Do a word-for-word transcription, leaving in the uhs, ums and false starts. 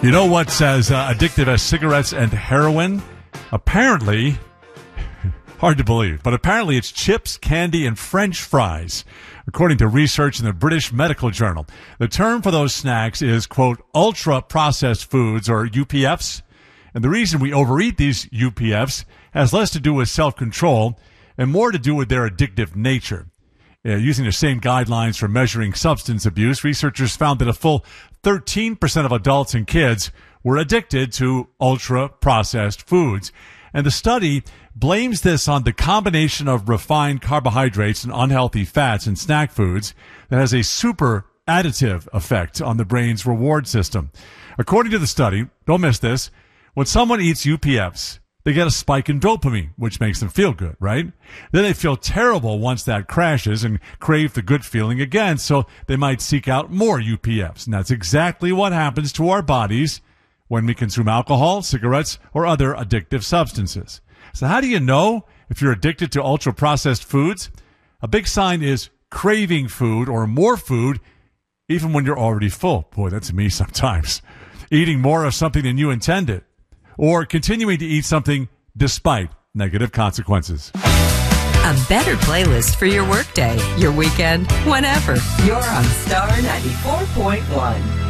You know what's as uh, addictive as cigarettes and heroin? Apparently, hard to believe, but apparently it's chips, candy, and French fries, according to research in the British Medical Journal. The term for those snacks is, quote, ultra-processed foods, or U P Fs. And the reason we overeat these U P Fs has less to do with self-control and more to do with their addictive nature. Uh, using the same guidelines for measuring substance abuse, researchers found that a full thirteen percent of adults and kids were addicted to ultra-processed foods. And the study blames this on the combination of refined carbohydrates and unhealthy fats in snack foods that has a super additive effect on the brain's reward system. According to the study, don't miss this, when someone eats U P Fs, they get a spike in dopamine, which makes them feel good, right? Then they feel terrible once that crashes and crave the good feeling again, so they might seek out more U P Fs. And that's exactly what happens to our bodies when we consume alcohol, cigarettes, or other addictive substances. So how do you know if you're addicted to ultra-processed foods? A big sign is craving food or more food even when you're already full. Boy, that's me sometimes. Eating more of something than you intended. Or continuing to eat something despite negative consequences. A better playlist for your workday, your weekend, whenever. You're on Star ninety-four point one.